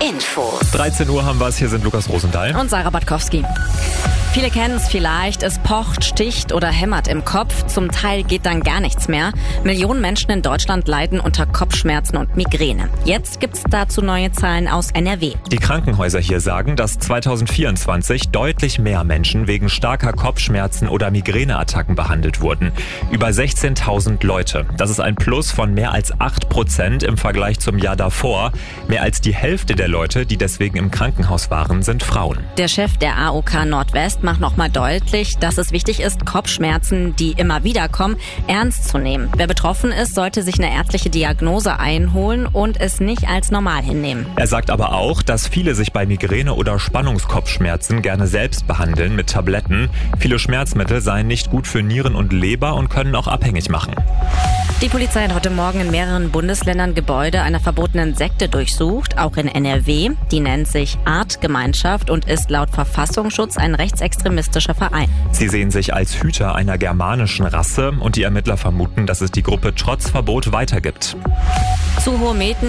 Info. 13 Uhr haben wir es. Hier sind Lukas Rosendahl und Sarah Batkowski. Viele kennen es vielleicht, es pocht, sticht oder hämmert im Kopf. Zum Teil geht dann gar nichts mehr. Millionen Menschen in Deutschland leiden unter Kopfschmerzen und Migräne. Jetzt gibt's dazu neue Zahlen aus NRW. Die Krankenhäuser hier sagen, dass 2024 deutlich mehr Menschen wegen starker Kopfschmerzen oder Migräneattacken behandelt wurden. Über 16.000 Leute. Das ist ein Plus von mehr als 8% im Vergleich zum Jahr davor. Mehr als die Hälfte der Leute, die deswegen im Krankenhaus waren, sind Frauen. Der Chef der AOK Nordwest macht nochmal deutlich, dass es wichtig ist, Kopfschmerzen, die immer wieder kommen, ernst zu nehmen. Wer betroffen ist, sollte sich eine ärztliche Diagnose einholen und es nicht als normal hinnehmen. Er sagt aber auch, dass viele sich bei Migräne oder Spannungskopfschmerzen gerne selbst behandeln mit Tabletten. Viele Schmerzmittel seien nicht gut für Nieren und Leber und können auch abhängig machen. Die Polizei hat heute Morgen in mehreren Bundesländern Gebäude einer verbotenen Sekte durchsucht, auch in NRW. Die nennt sich Artgemeinschaft und ist laut Verfassungsschutz ein rechtsextremistischer Verein. Sie sehen sich als Hüter einer germanischen Rasse und die Ermittler vermuten, dass es die Gruppe trotz Verbot weitergibt. Zu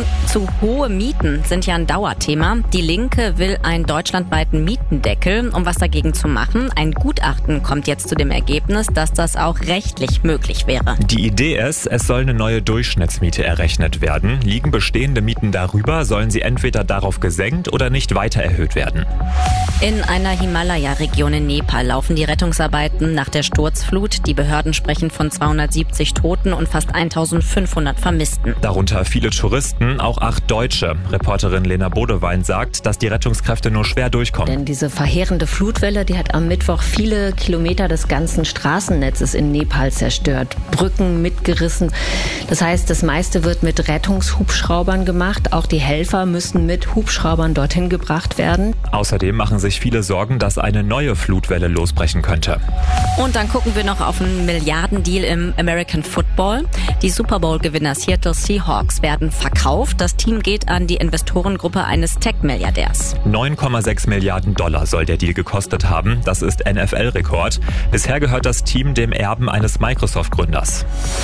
hohe Mieten sind ja ein Dauerthema. Die Linke will einen deutschlandweiten Mietendeckel. Um was dagegen zu machen, ein Gutachten kommt jetzt zu dem Ergebnis, dass das auch rechtlich möglich wäre. Die Idee ist, es soll eine neue Durchschnittsmiete errechnet werden. Liegen bestehende Mieten darüber, sollen sie entweder darauf gesenkt oder nicht weiter erhöht werden. In einer Himalaya-Region in Nepal laufen die Rettungsarbeiten nach der Sturzflut. Die Behörden sprechen von 270 Toten und fast 1500 Vermissten. Darunter viele Touristen, auch 8 Deutsche. Reporterin Lena Bodewein sagt, dass die Rettungskräfte nur schwer durchkommen. Denn diese verheerende Flutwelle, die hat am Mittwoch viele Kilometer des ganzen Straßennetzes in Nepal zerstört. Brücken mitgerissen. Das heißt, das meiste wird mit Rettungshubschraubern gemacht. Auch die Helfer müssen mit Hubschraubern dorthin gebracht werden. Außerdem machen sich viele Sorgen, dass eine neue Flutwelle losbrechen könnte. Und dann gucken wir noch auf einen Milliardendeal im American Football. Die Super Bowl-Gewinner Seattle Seahawks werden verkauft. Das Team geht an die Investorengruppe eines Tech-Milliardärs. 9,6 Milliarden Dollar soll der Deal gekostet haben. Das ist NFL-Rekord. Bisher gehört das Team dem Erben eines Microsoft-Gründers.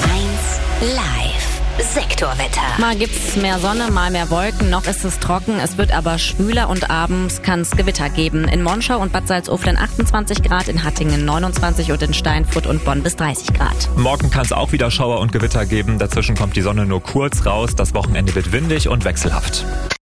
1 Live. Sektorwetter. Mal gibt's mehr Sonne, mal mehr Wolken, noch ist es trocken, es wird aber schwüler und abends kann es Gewitter geben. In Monschau und Bad Salzuflen 28 Grad, in Hattingen 29 und in Steinfurt und Bonn bis 30 Grad. Morgen kann es auch wieder Schauer und Gewitter geben, dazwischen kommt die Sonne nur kurz raus, das Wochenende wird windig und wechselhaft.